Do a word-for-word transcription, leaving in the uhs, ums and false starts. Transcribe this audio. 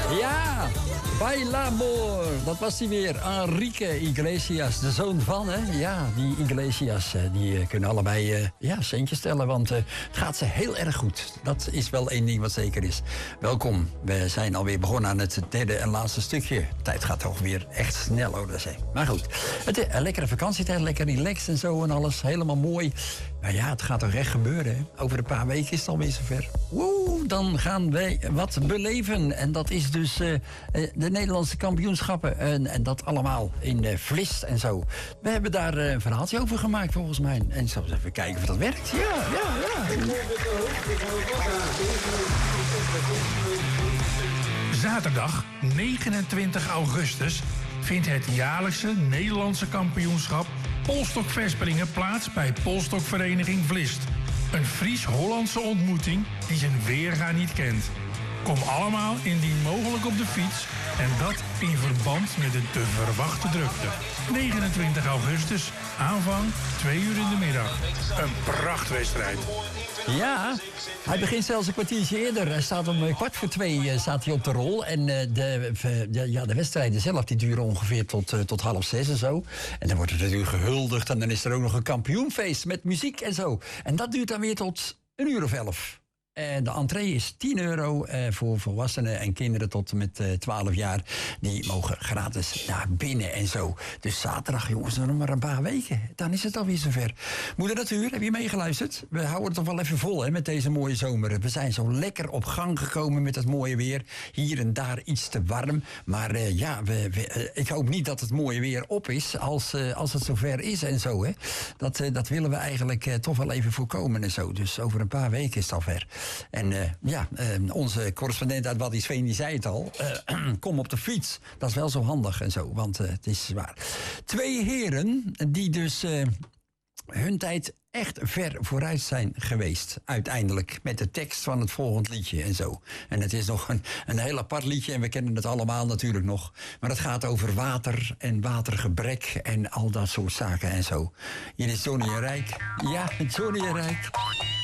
Ja, Bailamos. Dat was hij weer. Enrique Iglesias, de zoon van, hè? Ja, die Iglesias, die kunnen allebei uh, ja, centjes tellen. Want uh, het gaat ze heel erg goed. Dat is wel één ding wat zeker is. Welkom. We zijn alweer begonnen aan het derde en laatste stukje. De tijd gaat toch weer echt snel, hoor. Dat is. Maar goed, het is een lekkere vakantietijd. Lekker relaxed en zo en alles. Helemaal mooi. Maar ja, het gaat toch echt gebeuren, hè? Over een paar weken is het alweer zover. Woe, dan gaan wij wat beleven. En dat is dus uh, de Nederlandse kampioenschappen. En, en dat allemaal in uh, Vlist en zo. We hebben daar uh, een verhaaltje over gemaakt, volgens mij. En zo eens even kijken of dat werkt. Ja, ja, ja. Zaterdag negenentwintig augustus vindt het jaarlijkse Nederlandse kampioenschap polstokverspringen plaats bij polstokvereniging Vlist. Een Fries-Hollandse ontmoeting die zijn weerga niet kent. Kom allemaal indien mogelijk op de fiets en dat in verband met de te verwachte drukte. negenentwintig augustus, aanvang twee uur in de middag. Een prachtwedstrijd. Ja, hij begint zelfs een kwartiertje eerder. Hij staat om kwart voor twee uh, staat hij op de rol. En uh, de, de, ja, de wedstrijden zelf die duren ongeveer tot, uh, tot half zes en zo. En dan wordt het natuurlijk gehuldigd. En dan is er ook nog een kampioenfeest met muziek en zo. En dat duurt dan weer tot een uur of elf. En de entree is tien euro uh, voor volwassenen en kinderen tot en met uh, twaalf jaar. Die mogen gratis naar binnen en zo. Dus zaterdag, jongens, nog maar een paar weken. Dan is het alweer zover. Moeder Natuur, heb je meegeluisterd? We houden het toch wel even vol, hè, met deze mooie zomer. We zijn zo lekker op gang gekomen met het mooie weer. Hier en daar iets te warm. Maar uh, ja, we, we, uh, ik hoop niet dat het mooie weer op is als, uh, als het zover is en zo. Hè. Dat, uh, dat willen we eigenlijk uh, toch wel even voorkomen en zo. Dus over een paar weken is het alweer. En uh, ja, uh, onze correspondent uit Waddinxveen die zei het al. Uh, kom op de fiets. Dat is wel zo handig en zo, want uh, het is zwaar. Twee heren die dus uh, hun tijd echt ver vooruit zijn geweest. Uiteindelijk met de tekst van het volgende liedje en zo. En het is nog een, een heel apart liedje en we kennen het allemaal natuurlijk nog. Maar het gaat over water en watergebrek en al dat soort zaken en zo. Hier is Johnny en Rijk. Ja, Johnny en Rijk.